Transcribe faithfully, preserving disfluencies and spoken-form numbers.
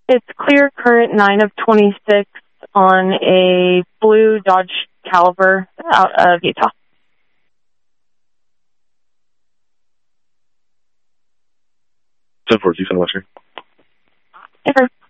It's clear current nine of twenty-six on a blue Dodge Caliber out of Utah. ten four, Houston, Western. Okay.